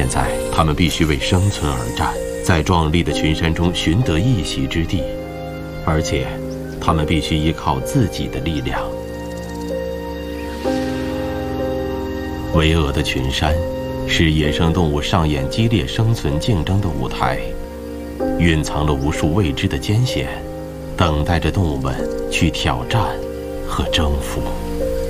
现在，它们必须为生存而战，在壮丽的群山中寻得一席之地，而且，它们必须依靠自己的力量。巍峨的群山，是野生动物上演激烈生存竞争的舞台，蕴藏了无数未知的艰险，等待着动物们去挑战和征服。